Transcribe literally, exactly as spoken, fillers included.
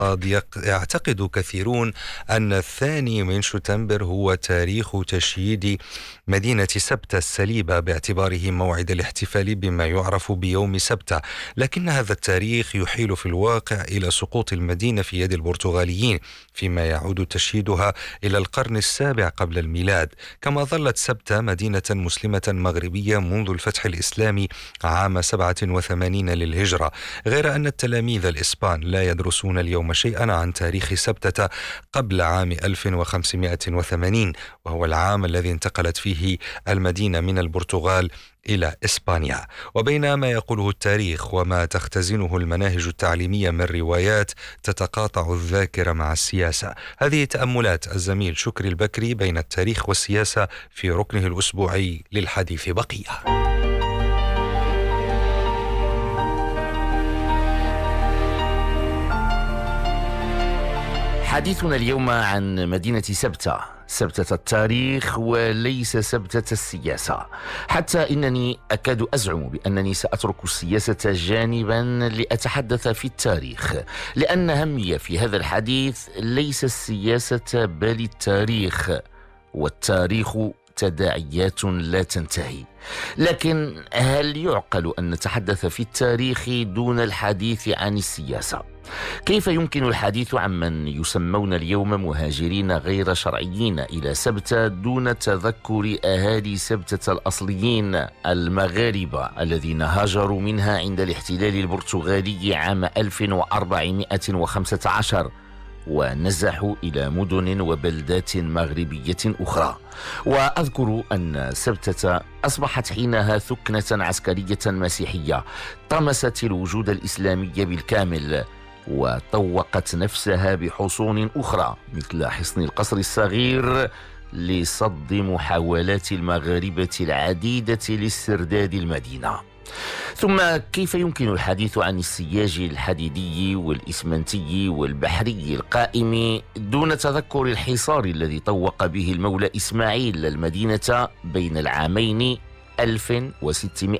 قد يق- يعتقد كثيرون أن الثاني من شتنبر هو تاريخ تشييد مدينة سبتة السليبة باعتباره موعد الاحتفال بما يعرف بيوم سبتة، لكن هذا التاريخ يحيل في الواقع إلى سقوط المدينة في يد البرتغاليين، فيما يعود تشييدها إلى القرن السابع قبل الميلاد. كما ظلت سبتة مدينة مسلمة مغربية منذ الفتح الإسلامي عام سبعة وثمانين للهجرة، غير أن التلاميذ الإسبان لا يدرسون اليوم شيئا عن تاريخ سبتة قبل عام ألف وخمسمائة وثمانين، وهو العام الذي انتقلت فيه المدينة من البرتغال إلى إسبانيا. وبين ما يقوله التاريخ وما تختزنه المناهج التعليمية من روايات تتقاطع الذاكرة مع السياسة. هذه تأملات الزميل شكري البكري بين التاريخ والسياسة في ركنه الأسبوعي للحديث بقية. حديثنا اليوم عن مدينة سبتة، سبتة التاريخ وليس سبتة السياسة، حتى إنني أكاد أزعم بأنني سأترك السياسة جانبا لأتحدث في التاريخ، لأن همي في هذا الحديث ليس السياسة بل التاريخ، والتاريخ تداعيات لا تنتهي. لكن هل يعقل أن نتحدث في التاريخ دون الحديث عن السياسة؟ كيف يمكن الحديث عمن يسمون اليوم مهاجرين غير شرعيين إلى سبتة دون تذكر أهالي سبتة الأصليين المغاربة الذين هاجروا منها عند الاحتلال البرتغالي عام ألف وأربعمائة وخمسة عشر ونزحوا إلى مدن وبلدات مغربية أخرى؟ وأذكر أن سبتة أصبحت حينها ثكنة عسكرية مسيحية طمست الوجود الإسلامي بالكامل، وطوقت نفسها بحصون أخرى مثل حصن القصر الصغير لصد محاولات المغاربة العديدة لاسترداد المدينة. ثم كيف يمكن الحديث عن السياج الحديدي والإسمنتي والبحري القائم دون تذكر الحصار الذي طوق به المولى إسماعيل المدينة بين العامين ألف وستمائة